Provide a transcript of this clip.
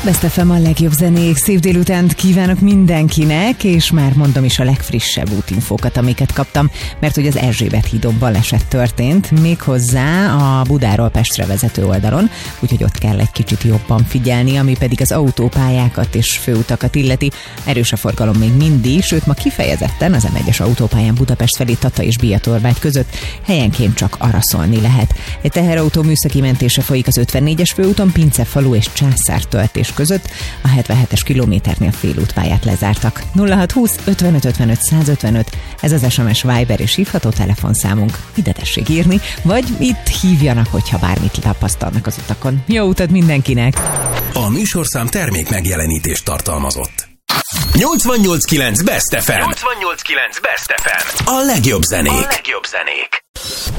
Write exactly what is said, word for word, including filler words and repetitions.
Best ef em a legjobb zenék, szép délutánt kívánok mindenkinek, és már mondom is a legfrissebb útinfókat, amiket kaptam, mert hogy az Erzsébet hídon baleset történt, méghozzá a Budáról Pestre vezető oldalon, úgyhogy ott kell egy kicsit jobban figyelni, ami pedig az autópályákat és főutakat illeti. Erős a forgalom még mindig, sőt ma kifejezetten az em egyes autópályán Budapest felé Tata és Biatorbágy között helyenként csak araszolni lehet. Egy teherautó műszaki mentése folyik az ötvennégyes főúton, Pincefalu és Császártöltés között, a hetvenhetes kilométernél félútpályát lezártak. nulla hat húsz ötvenöt ötvenöt százötvenöt, ez az es em es, Viber és hívható telefonszámunk. Ide tessék írni, vagy itt hívjanak, hogyha bármit tapasztalnak az utakon. Jó utat mindenkinek! A műsorszám termék megjelenítést tartalmazott. nyolcvannyolc kilenc Best ef em. nyolcvannyolc kilenc Best ef em. A legjobb zenék. A legjobb zenék.